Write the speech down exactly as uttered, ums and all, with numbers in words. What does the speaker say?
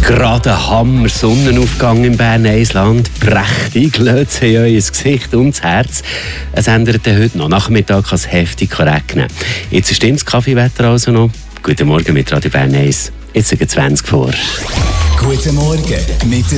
Gerade ein Hammer Sonnenaufgang im Bern-Eisland. Prächtig, lädt sie in euer Gesicht und das Herz. Es ändert heute noch. Nachmittag kann es heftig regnen. Jetzt stimmt das Kaffeewetter also noch. Guten Morgen mit Radio Bern eins. Jetzt sind zwanzig vor. Guten Morgen mit